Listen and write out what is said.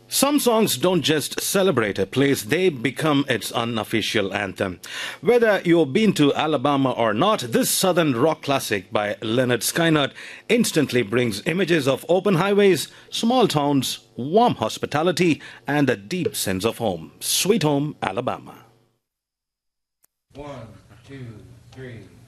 Some songs don't just celebrate a place, they become its unofficial anthem. Whether you've been to Alabama or not, this southern rock classic by Leonard Skinner instantly brings images of open highways, small towns, warm hospitality, and a deep sense of home. Sweet Home, Alabama. One, two, three.